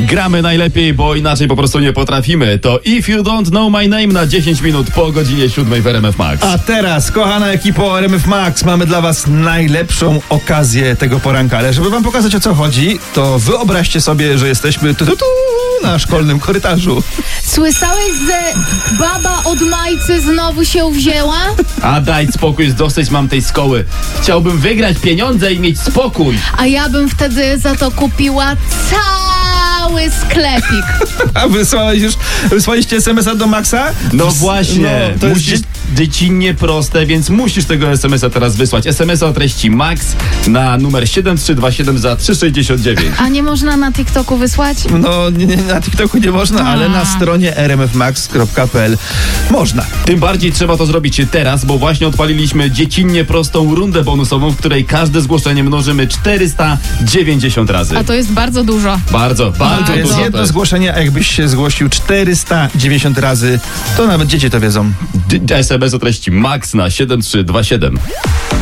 gramy najlepiej, bo inaczej po prostu nie potrafimy. To If You Don't Know My Name na 10 minut po godzinie 7 w RMF Max. A teraz, kochana ekipo RMF Max, mamy dla was najlepszą okazję tego poranka. Ale żeby wam pokazać, o co chodzi, to wyobraźcie sobie, że jesteśmy na szkolnym korytarzu. Słyszałeś, że baba od Majcy znowu się wzięła? A daj spokój, dosyć mam tej szkoły. Chciałbym wygrać pieniądze i mieć spokój. A ja bym wtedy za to kupiła cały sklepik. A wysłaliście SMS-a do Maxa? No właśnie, to jest musisz dziecinnie proste, więc musisz tego SMS-a teraz wysłać. SMS-a o treści MAX na numer 7327 za 369. A nie można na TikToku wysłać? No, nie, na TikToku nie można, ale na stronie rmfmax.pl można. Tym bardziej trzeba to zrobić teraz, bo właśnie odpaliliśmy dziecinnie prostą rundę bonusową, w której każde zgłoszenie mnożymy 490 razy. A to jest bardzo dużo. Bardzo To jest dużo. jedno zgłoszenie, a jakbyś się zgłosił 490 razy, to nawet dzieci to wiedzą. SMS o treści MAX na 7327.